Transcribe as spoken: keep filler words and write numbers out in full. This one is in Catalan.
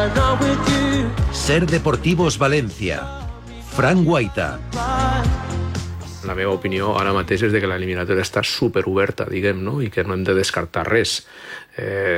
Ser Deportivos València. Fran Guaita. La meva opinió ara mateix és de que l'eliminatòria està superoberta, diguem, no? I que no hem de descartar res. Eh,